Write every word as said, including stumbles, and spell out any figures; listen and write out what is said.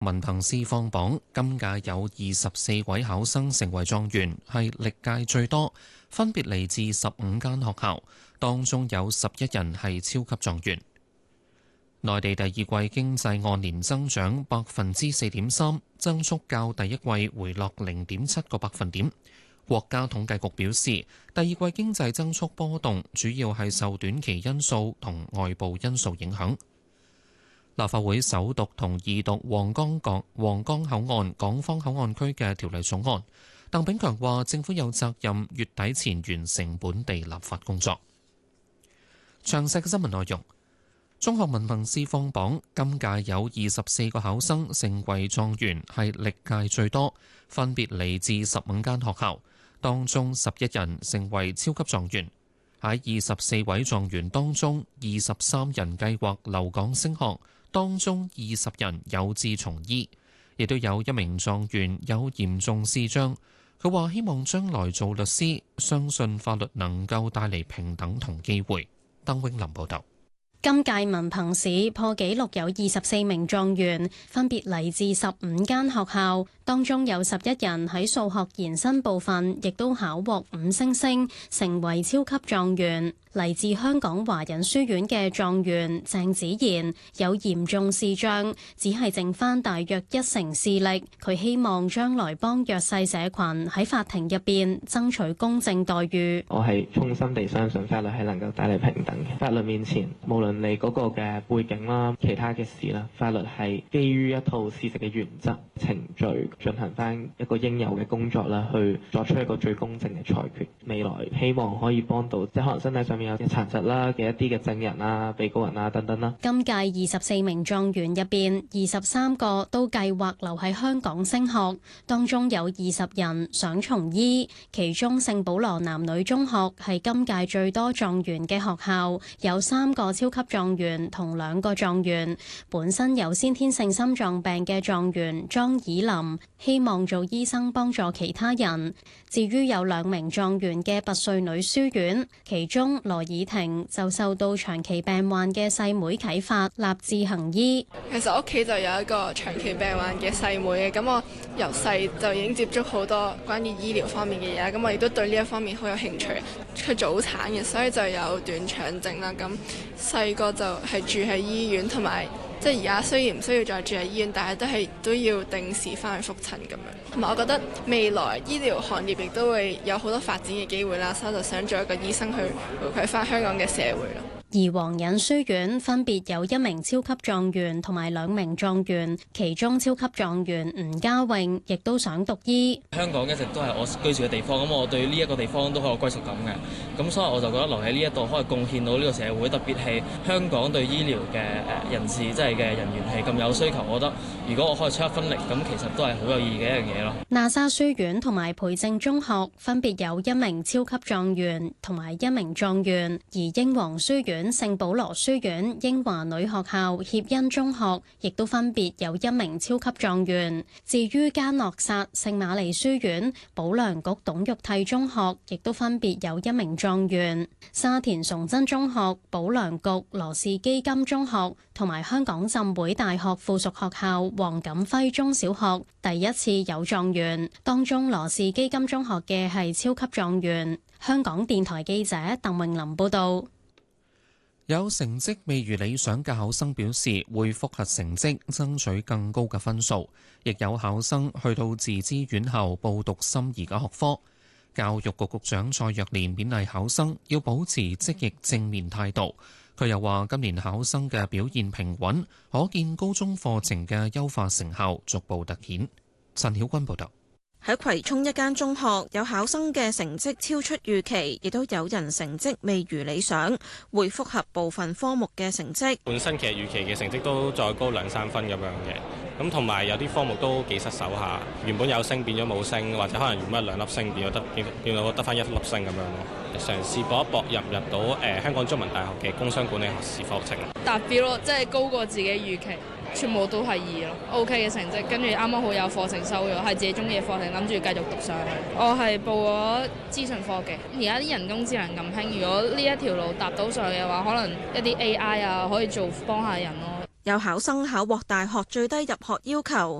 文憑試放榜，今屆有二十四位考生成為狀元，係歷屆最多，分別嚟自十五間學校，當中有十一人係超級狀元。內地第二季經濟按年增長百分之四點三，增速較第一季回落零點七個百分點。國家統計局表示，第二季經濟增速波動，主要係受短期因素同外部因素影響。立法會首讀同二讀皇崗港皇崗口岸港方口岸區嘅條例草案，鄧炳強話政府有責任月底前完成本地立法工作。詳細嘅新聞內容。中學文憑試放榜，今屆有二十四個考生成為狀元，係歷屆最多，分別嚟自十五間學校，當中十一人成為超級狀元。喺二十四位狀元當中，二十三人計劃留港升學，當中二十人有志從醫，亦都有一名狀元有嚴重視障。佢話希望將來做律師，相信法律能夠帶嚟平等同機會。鄧永林報導。 今屆文憑試破紀錄有二十四名狀元，分別嚟自十五間學校，當中有十一人喺數學延伸部分亦都考獲五星星，成為超級狀元。嚟自香港華仁書院嘅狀元鄭子賢有嚴重視障，只係剩返大約一成視力。佢希望將來幫弱勢社群喺法庭入邊爭取公正待遇。 我係衷心地相信法律係能夠帶嚟平等嘅。法律面前，無論你嗰個嘅背景啦、其他嘅事啦，法律係基於一套事實嘅原則、程序進行翻一個應有嘅工作啦，去作出一個最公正嘅裁決。未來希望可以幫到即係可能身體上面有啲殘疾啦嘅一啲嘅證人啦、被告人啦等等啦。 今屆二十四名狀元入邊，二十三個都計劃留喺香港升學，當中有二十人想從醫。其中聖保羅男女中學係今屆最多狀元嘅學校，有三個超級狀元同兩個狀元。本身有先天性心臟病嘅狀元莊以林，希望做醫生幫助其他人。至於有兩名狀元嘅拔萃女書院，其中羅以婷就受到長期病患嘅細妹啟發，立志行醫。 其實屋企就有一個長期病患嘅細妹嘅，咁我由細就已經接觸好多關於醫療方面嘅嘢，咁我亦都對呢一方面好有興趣。佢早產嘅，所以就有短腸症啦。咁細個就係住喺醫院，同埋即係而家雖然唔需要再住喺醫院，但係都係都要定時翻去覆診咁樣。同埋我覺得未來醫療行業亦都會有好多發展嘅機會啦，所以就想做一個醫生去回饋翻香港嘅社會咯。 而皇仁書院分別有一名超級狀元同埋兩名狀元，其中超級狀元吳家穎亦都想讀醫。 香港一直都係我居住嘅地方，咁我對呢一個地方都好有歸屬感嘅，咁所以我就覺得留喺呢一度可以貢獻到呢個社會，特別係香港對醫療嘅誒人士即係嘅人員係咁有需求，我覺得如果我可以出一分力，咁其實都係好有意義嘅一樣嘢咯。 喇沙書院同埋培正中學分別有一名超級狀元同埋一名狀元，而英皇書院、聖保羅書院、英華女學校、協恩中學亦都分別有一名超級狀元。至於嘉諾撒聖瑪利書院、保良局董玉娣中學亦都分別有一名狀元。沙田崇真中學、保良局羅氏基金中學同埋香港浸會大學附屬學校黃錦輝中小學第一次有狀元，當中羅氏基金中學嘅係超級狀元。香港電台記者鄧穎琳報道。 有成績未如理想嘅考生表示會複核成績，爭取更高嘅分數。亦有考生去到自資院校報讀心儀嘅學科。教育局局長蔡若蓮勉勵考生要保持積極正面態度。佢又話今年考生嘅表現平穩，可見高中課程嘅優化成效逐步突顯。陳曉君報導。 喺葵涌一間中學，有考生嘅成績超出預期，亦都有人成績未如理想，會複核部分科目嘅成績。 本身其實預期嘅成績都再高兩三分咁樣嘅，咁同埋有啲科目都幾失手下，原本有升變咗冇升，或者可能原本兩粒星變咗得變變到得翻一粒星咁樣咯。嘗試搏一搏入入到誒、呃、香港中文大學嘅工商管理學士課程。 達標咯，即係高過自己預期。全部都係二咯 ，OK 嘅成績，跟住啱啱好有課程收咗，係自己中意嘅課程，諗住繼續讀上去。我係報咗資訊科技，而家啲人工智能咁興，如果呢一條路搭到上去嘅話，可能一啲 A I 啊可以做幫下人咯。 有考生考獲大學最低入學要求。